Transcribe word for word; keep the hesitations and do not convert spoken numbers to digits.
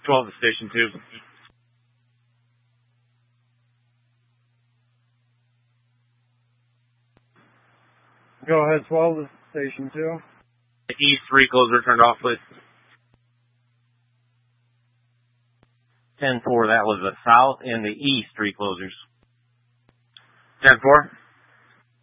twelve to station two. Go ahead, twelve to station two. The east three closer turned off, please. ten four, that was the south and the east three closers. ten four.